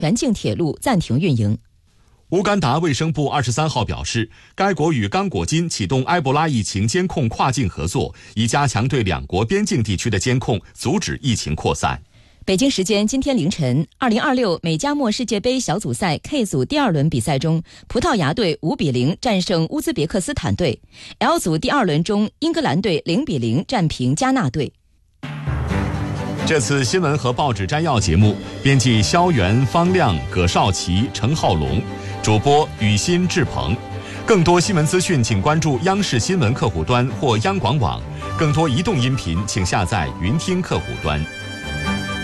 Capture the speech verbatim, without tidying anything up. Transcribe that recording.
原境铁路暂停运营。 乌干达卫生部二十三号表示，该国与刚果金启动埃博拉疫情监控跨境合作，以加强对两国边境地区的监控，阻止疫情扩散。 北京时间今天凌晨，二零二六美加墨世界杯小组赛 K 组第二轮比赛中，葡萄牙队五比零战胜乌兹别克斯坦队。L 组第二轮中，英格兰队零比零战平加纳队。 这次新闻和报纸摘要节目，编辑肖元、方亮、葛少奇、陈浩龙，主播雨欣、志鹏。更多新闻资讯，请关注央视新闻客户端或央广网。更多移动音频，请下载云听客户端。